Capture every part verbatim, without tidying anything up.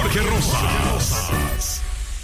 Jorge Rosas.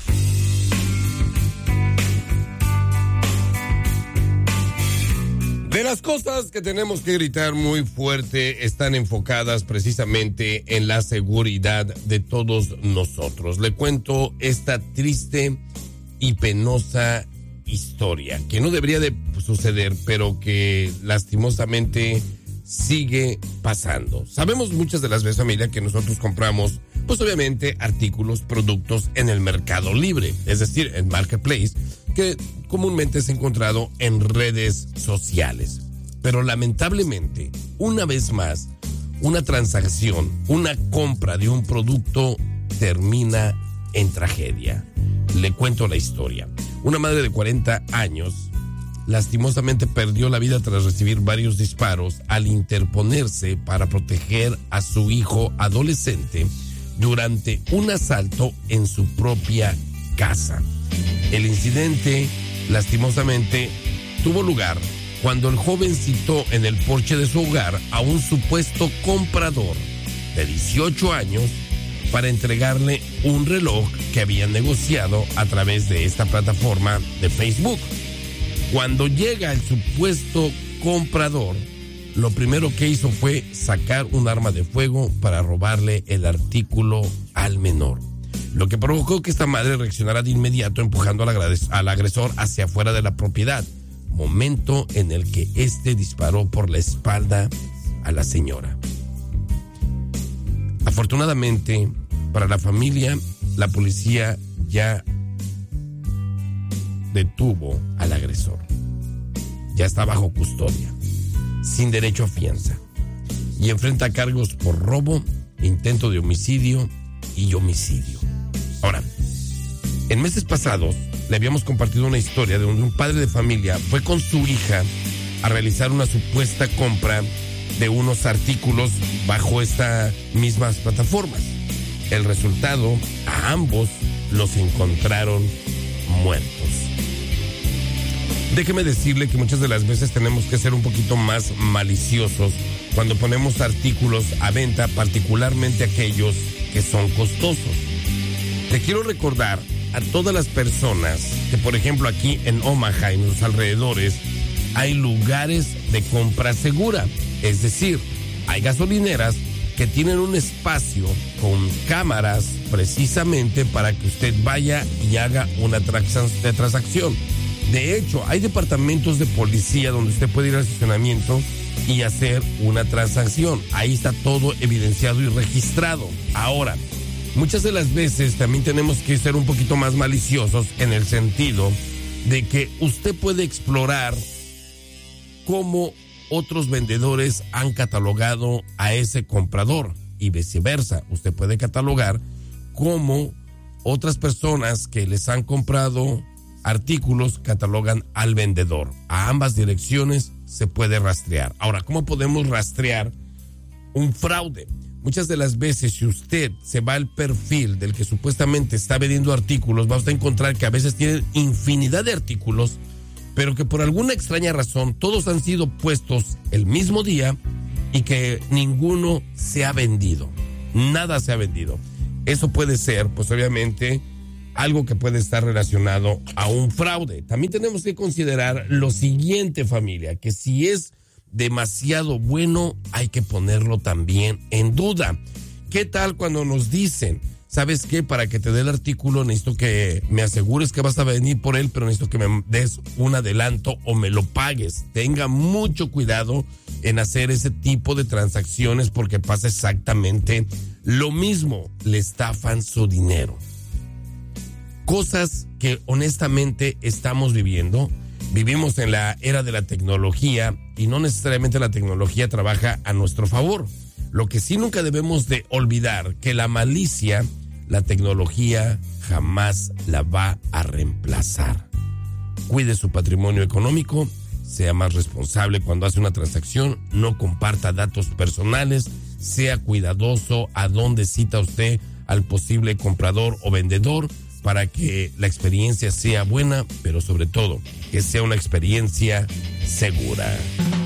De las cosas que tenemos que gritar muy fuerte están enfocadas precisamente en la seguridad de todos nosotros. Le cuento esta triste y penosa historia que no debería de suceder, pero que lastimosamente sigue pasando. Sabemos muchas de las veces, familia, que nosotros compramos, pues obviamente, artículos, productos en el mercado libre, es decir, en Marketplace, que comúnmente es encontrado en redes sociales. Pero lamentablemente, una vez más, una transacción, una compra de un producto termina en tragedia. Le cuento la historia. Una madre de cuarenta años lastimosamente perdió la vida tras recibir varios disparos al interponerse para proteger a su hijo adolescente durante un asalto en su propia casa. El incidente, lastimosamente, tuvo lugar cuando el joven citó en el porche de su hogar a un supuesto comprador de dieciocho años para entregarle un reloj que habían negociado a través de esta plataforma de Facebook. Cuando llega el supuesto comprador, lo primero que hizo fue sacar un arma de fuego para robarle el artículo al menor, lo que provocó que esta madre reaccionara de inmediato empujando al agresor hacia afuera de la propiedad, momento en el que este disparó por la espalda a la señora. Afortunadamente, para la familia, la policía ya detuvo al agresor. Ya está bajo custodia, sin derecho a fianza, y enfrenta cargos por robo, intento de homicidio y homicidio. Ahora, en meses pasados le habíamos compartido una historia de donde un padre de familia fue con su hija a realizar una supuesta compra de unos artículos bajo estas mismas plataformas. El resultado, a ambos los encontraron muertos. Déjeme decirle que muchas de las veces tenemos que ser un poquito más maliciosos cuando ponemos artículos a venta, particularmente aquellos que son costosos. Te quiero recordar a todas las personas que, por ejemplo, aquí en Omaha y en los alrededores, hay lugares de compra segura. Es decir, hay gasolineras que tienen un espacio con cámaras precisamente para que usted vaya y haga una transacción. De hecho, hay departamentos de policía donde usted puede ir al estacionamiento y hacer una transacción. Ahí está todo evidenciado y registrado. Ahora, muchas de las veces también tenemos que ser un poquito más maliciosos en el sentido de que usted puede explorar cómo otros vendedores han catalogado a ese comprador y viceversa. Usted puede catalogar cómo otras personas que les han comprado artículos catalogan al vendedor. A ambas direcciones se puede rastrear. Ahora, ¿cómo podemos rastrear un fraude? Muchas de las veces, si usted se va al perfil del que supuestamente está vendiendo artículos, va a usted encontrar que a veces tienen infinidad de artículos, pero que por alguna extraña razón todos han sido puestos el mismo día y que ninguno se ha vendido. Nada se ha vendido. Eso puede ser, pues obviamente, algo que puede estar relacionado a un fraude. También tenemos que considerar lo siguiente, familia, que si es demasiado bueno, hay que ponerlo también en duda. ¿Qué tal cuando nos dicen, sabes qué, para que te dé el artículo necesito que me asegures que vas a venir por él, pero necesito que me des un adelanto o me lo pagues? Tenga mucho cuidado en hacer ese tipo de transacciones porque pasa exactamente lo mismo. Le estafan su dinero. Cosas que honestamente estamos viviendo. Vivimos en la era de la tecnología y no necesariamente la tecnología trabaja a nuestro favor. Lo que sí nunca debemos de olvidar, que la malicia, la tecnología jamás la va a reemplazar. Cuide su patrimonio económico, sea más responsable cuando hace una transacción, no comparta datos personales, sea cuidadoso a dónde cita usted al posible comprador o vendedor, para que la experiencia sea buena, pero sobre todo que sea una experiencia segura.